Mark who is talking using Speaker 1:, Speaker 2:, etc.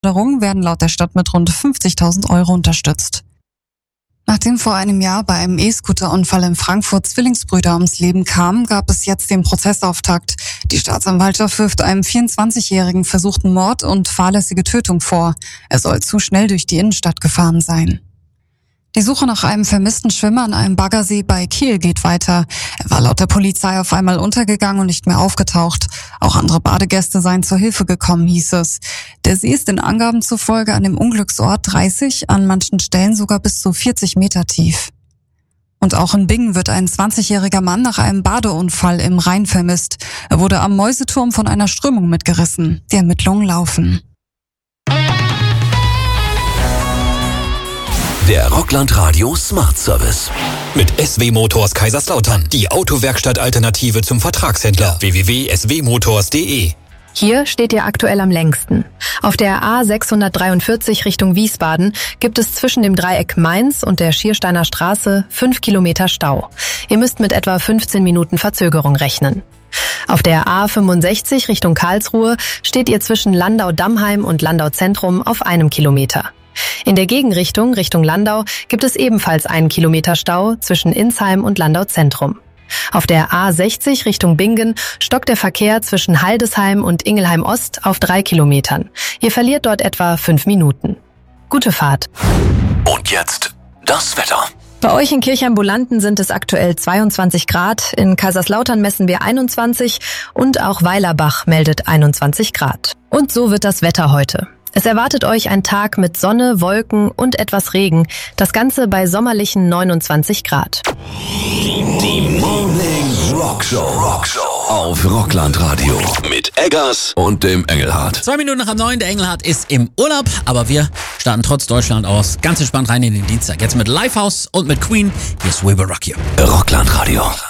Speaker 1: werden laut der Stadt mit rund 50.000 € unterstützt. Nachdem vor einem Jahr bei einem E-Scooter-Unfall in Frankfurt Zwillingsbrüder ums Leben kamen, gab es jetzt den Prozessauftakt. Die Staatsanwaltschaft wirft einem 24-jährigen versuchten Mord und fahrlässige Tötung vor. Er soll zu schnell durch die Innenstadt gefahren sein. Die Suche nach einem vermissten Schwimmer an einem Baggersee bei Kiel geht weiter. Er war laut der Polizei auf einmal untergegangen und nicht mehr aufgetaucht. Auch andere Badegäste seien zur Hilfe gekommen, hieß es. Der See ist den Angaben zufolge an dem Unglücksort 30, an manchen Stellen sogar bis zu 40 Meter tief. Und auch in Bingen wird ein 20-jähriger Mann nach einem Badeunfall im Rhein vermisst. Er wurde am Mäuseturm von einer Strömung mitgerissen. Die Ermittlungen laufen.
Speaker 2: Der Rockland Radio Smart Service. Mit SW Motors Kaiserslautern. Die Autowerkstatt-Alternative zum Vertragshändler. www.swmotors.de.
Speaker 3: Hier steht ihr aktuell am längsten. Auf der A643 Richtung Wiesbaden gibt es zwischen dem Dreieck Mainz und der Schiersteiner Straße 5 Kilometer Stau. Ihr müsst mit etwa 15 Minuten Verzögerung rechnen. Auf der A65 Richtung Karlsruhe steht ihr zwischen Landau-Dammheim und Landau-Zentrum auf 1 Kilometer. In der Gegenrichtung, Richtung Landau, gibt es ebenfalls 1 Kilometer Stau zwischen Insheim und Landau-Zentrum. Auf der A60 Richtung Bingen stockt der Verkehr zwischen Haldesheim und Ingelheim-Ost auf 3 Kilometern. Ihr verliert dort etwa 5 Minuten. Gute Fahrt.
Speaker 2: Und jetzt das Wetter.
Speaker 3: Bei euch in Kirchheim-Bulanten sind es aktuell 22 Grad, in Kaiserslautern messen wir 21 und auch Weilerbach meldet 21 Grad. Und so wird das Wetter heute. Es erwartet euch ein Tag mit Sonne, Wolken und etwas Regen. Das Ganze bei sommerlichen 29 Grad.
Speaker 2: Die Morning Rockshow auf Rockland Radio. Mit Eggers und dem Engelhardt.
Speaker 4: 2 Minuten nach 9, der Engelhardt ist im Urlaub, aber wir starten trotz Deutschland aus ganz entspannt rein in den Dienstag. Jetzt mit Lifehouse und mit Queen. Hier ist We Will Rock You.
Speaker 2: Rockland Radio.